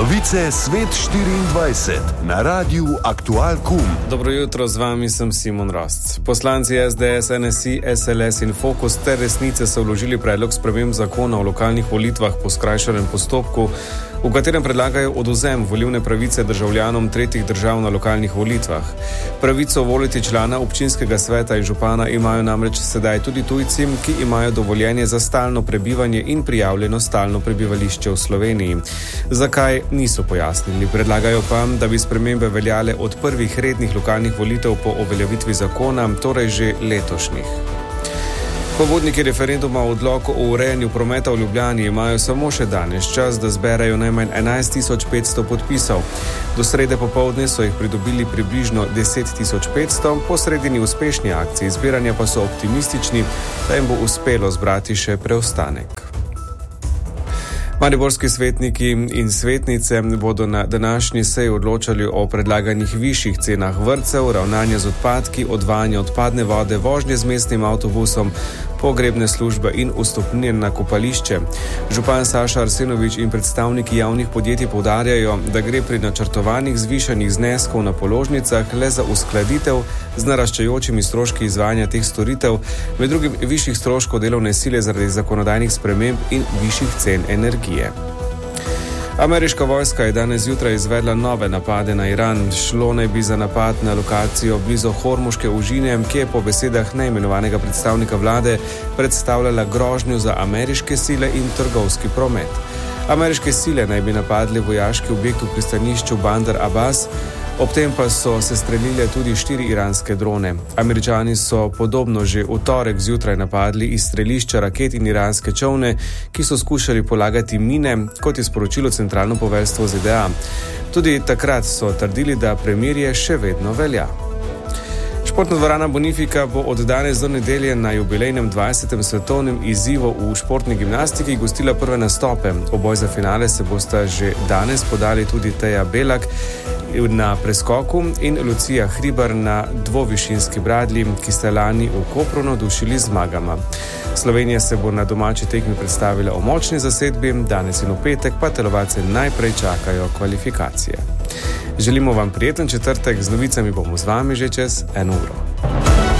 Novice Svet 24 na Radiu Aktual.com. Dobro jutro, z vami sem Simon Rostc. Poslanci SDS, NSI, SLS in Fokus ter Resnice so vložili predlog sprememb zakona o lokalnih volitvah po skrajšanem postopku, v katerem predlagajo odvzem volilne pravice državljanom tretjih držav na lokalnih volitvah. Pravico voliti člana občinskega sveta in župana imajo namreč sedaj tudi tujci, ki imajo dovoljenje za stalno prebivanje in prijavljeno stalno prebivališče v Sloveniji. Zakaj, niso pojasnili. Predlagajo pa, da bi spremembe veljale od prvih rednih lokalnih volitev po uveljavitvi zakona, torej že letošnjih. Pobudniki referenduma o odloku o urejanju prometa v Ljubljani imajo samo še danes čas, da zberajo najmanj 11.500 podpisov. Do srede popoldne so jih pridobili približno 10.500, po sredini uspešni akciji zbiranja pa so optimistični, da jim bo uspelo zbrati še preostanek. Mariborski svetniki in svetnice bodo na današnji seji odločali o predlaganih višjih cenah vrtcev, ravnanja z odpadki, odvajanja odpadne vode, vožnje z mestnim avtobusom, pogrebne službe in vstopnine na kopališče. Župan Saša Arsenovič in predstavniki javnih podjetij poudarjajo, da gre pri načrtovanih zvišanjih zneskov na položnicah le za uskladitev z naraščajočimi stroški izvajanja teh storitev, med drugim višjih stroškov delovne sile zaradi zakonodajnih sprememb in višjih cen energije. Ameriška vojska je danes zjutraj izvedla nove napade na Iran. Šlo naj bi za napad na lokacijo blizu Hormuške ožine, ki je po besedah neimenovanega predstavnika vlade predstavljala grožnjo za ameriške sile in trgovski promet. Ameriške sile naj bi napadli vojaški objekt v pristanišču Bandar Abbas, ob tem pa so se streljile tudi 4 iranske drone. Američani so podobno že v torek zjutraj napadli iz strelišča raket in iranske čolne, ki so skušali polagati mine, kot je sporočilo centralno poveljstvo ZDA. Tudi takrat so trdili, da premirje še vedno velja. Športna dvorana Bonifika bo od danes do nedelje na jubilejnem 20. svetovnem izzivu v športni gimnastiki gostila prve nastope. V boj za finale se bosta že danes podali tudi Teja Belak na preskoku in Lucija Hribar na dvovišinski bradlji, ki sta lani v Kopru navdušili zmagama. Slovenija se bo na domači tekmi predstavila v močni zasedbi, danes in v petek pa telovadce najprej čakajo kvalifikacije. Želimo vam prijeten četrtek, z novicami bomo z vami že čez 1 uro.